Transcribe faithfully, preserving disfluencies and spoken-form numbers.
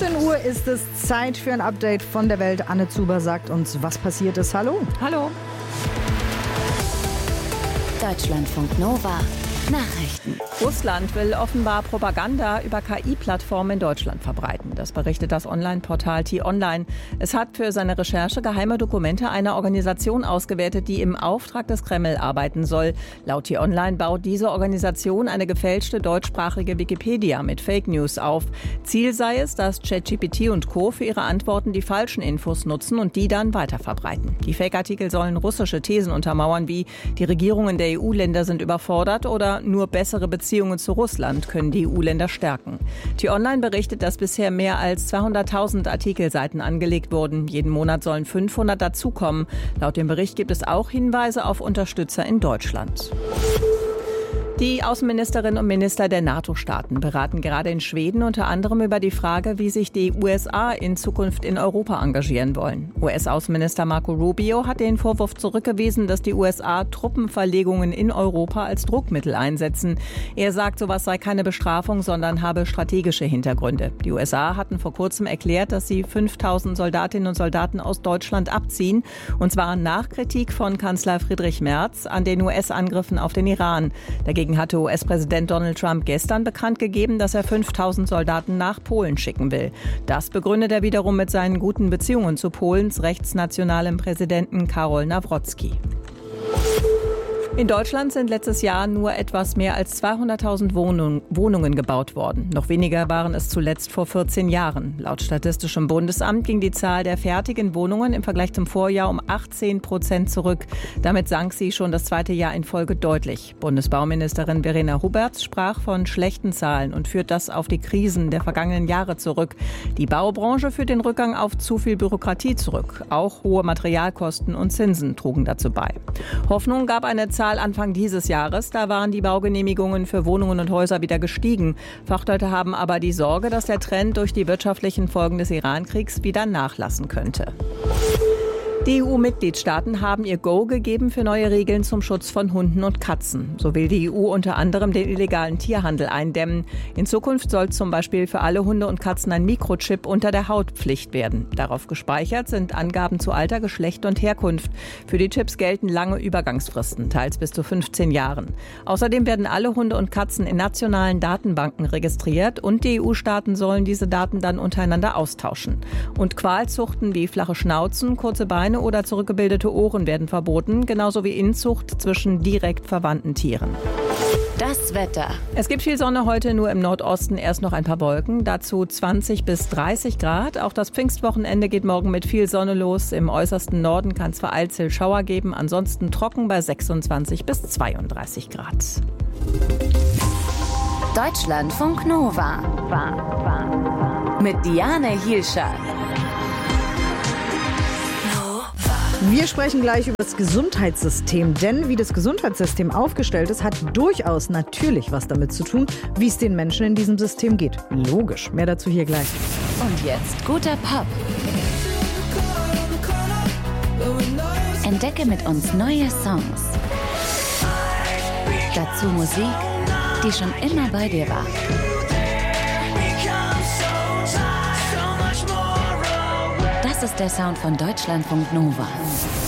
vierzehn Uhr ist es Zeit für ein Update von der Welt. Anne Zuber sagt uns, was passiert ist. Hallo. Hallo. Deutschlandfunk Nova. Nachrichten. Russland will offenbar Propaganda über K I-Plattformen in Deutschland verbreiten. Das berichtet das Online-Portal T-Online. Es hat für seine Recherche geheime Dokumente einer Organisation ausgewertet, die im Auftrag des Kreml arbeiten soll. Laut T-Online baut diese Organisation eine gefälschte deutschsprachige Wikipedia mit Fake News auf. Ziel sei es, dass ChatGPT und Co. für ihre Antworten die falschen Infos nutzen und die dann weiterverbreiten. Die Fake-Artikel sollen russische Thesen untermauern, wie die Regierungen der E U-Länder sind überfordert oder nur bessere Beziehungen zu Russland können die E U-Länder stärken. T-Online berichtet, dass bisher mehr als zweihunderttausend Artikelseiten angelegt wurden. Jeden Monat sollen fünfhundert dazukommen. Laut dem Bericht gibt es auch Hinweise auf Unterstützer in Deutschland. Die Außenministerinnen und Minister der NATO-Staaten beraten gerade in Schweden unter anderem über die Frage, wie sich die U S A in Zukunft in Europa engagieren wollen. U S-Außenminister Marco Rubio hat den Vorwurf zurückgewiesen, dass die U S A Truppenverlegungen in Europa als Druckmittel einsetzen. Er sagt, sowas sei keine Bestrafung, sondern habe strategische Hintergründe. Die U S A hatten vor kurzem erklärt, dass sie fünftausend Soldatinnen und Soldaten aus Deutschland abziehen, und zwar nach Kritik von Kanzler Friedrich Merz an den U S-Angriffen auf den Iran. Dagegen hatte U S-Präsident Donald Trump gestern bekannt gegeben, dass er fünftausend Soldaten nach Polen schicken will. Das begründet er wiederum mit seinen guten Beziehungen zu Polens rechtsnationalem Präsidenten Karol Nawrocki. In Deutschland sind letztes Jahr nur etwas mehr als zweihunderttausend Wohnung, Wohnungen gebaut worden. Noch weniger waren es zuletzt vor vierzehn Jahren. Laut Statistischem Bundesamt ging die Zahl der fertigen Wohnungen im Vergleich zum Vorjahr um achtzehn Prozent zurück. Damit sank sie schon das zweite Jahr in Folge deutlich. Bundesbauministerin Verena Huberts sprach von schlechten Zahlen und führt das auf die Krisen der vergangenen Jahre zurück. Die Baubranche führt den Rückgang auf zu viel Bürokratie zurück. Auch hohe Materialkosten und Zinsen trugen dazu bei. Hoffnung gab eine Zahl Anfang dieses Jahres. Da waren die Baugenehmigungen für Wohnungen und Häuser wieder gestiegen. Fachleute haben aber die Sorge, dass der Trend durch die wirtschaftlichen Folgen des Irankriegs wieder nachlassen könnte. Die E U-Mitgliedstaaten haben ihr Go gegeben für neue Regeln zum Schutz von Hunden und Katzen. So will die E U unter anderem den illegalen Tierhandel eindämmen. In Zukunft soll zum Beispiel für alle Hunde und Katzen ein Mikrochip unter der Haut Pflicht werden. Darauf gespeichert sind Angaben zu Alter, Geschlecht und Herkunft. Für die Chips gelten lange Übergangsfristen, teils bis zu fünfzehn Jahren. Außerdem werden alle Hunde und Katzen in nationalen Datenbanken registriert und die E U-Staaten sollen diese Daten dann untereinander austauschen. Und Qualzuchten wie flache Schnauzen, kurze Beine oder zurückgebildete Ohren werden verboten, genauso wie Inzucht zwischen direkt verwandten Tieren. Das Wetter. Es gibt viel Sonne heute, nur im Nordosten erst noch ein paar Wolken. Dazu zwanzig bis dreißig Grad. Auch das Pfingstwochenende geht morgen mit viel Sonne los. Im äußersten Norden kann es vereinzelt Schauer geben. Ansonsten trocken bei sechsundzwanzig bis zweiunddreißig Grad. Deutschlandfunk Nova. Mit Diane Hielscher. Wir sprechen gleich über das Gesundheitssystem, denn wie das Gesundheitssystem aufgestellt ist, hat durchaus natürlich was damit zu tun, wie es den Menschen in diesem System geht. Logisch, mehr dazu hier gleich. Und jetzt guter Pop. Entdecke mit uns neue Songs. Dazu Musik, die schon immer bei dir war. Das ist der Sound von Deutschlandfunk Nova.